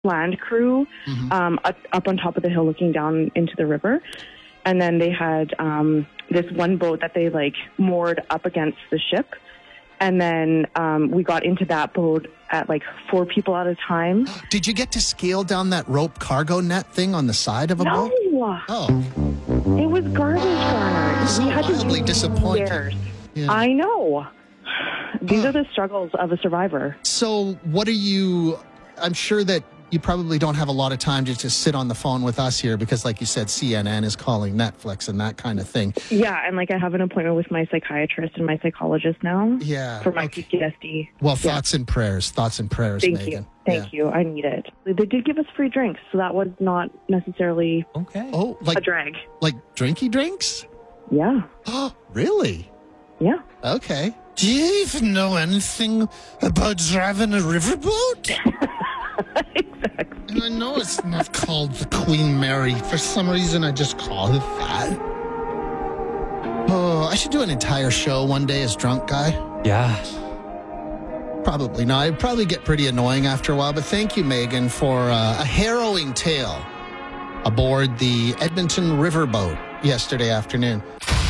land crew up on top of the hill looking down into the river. And then they had this one boat that they like moored up against the ship. And then we got into that boat at like 4 people at a time. Did you get to scale down that rope cargo net thing on the side of a boat? No. Oh. It was garbage, Garner. So wildly disappointing. Stairs. Yeah. I know. These are the struggles of a survivor. So what are you... I'm sure that you probably don't have a lot of time to just sit on the phone with us here because, like you said, CNN is calling Netflix and that kind of thing. Yeah, and like I have an appointment with my psychiatrist and my psychologist now. Yeah. For my PTSD. Well, thoughts and prayers. Thoughts and prayers, Thank Megan. you. Thank you. I need it. They did give us free drinks, so that was not necessarily a drag. Like drinky drinks? Yeah. Oh, really? Yeah. Okay. Do you even know anything about driving a riverboat? Exactly. I know it's not called the Queen Mary. For some reason, I just call it that. Oh, I should do an entire show one day as drunk guy. Yeah. Probably not. It'd probably get pretty annoying after a while. But thank you, Megan, for a harrowing tale aboard the Edmonton Riverboat yesterday afternoon.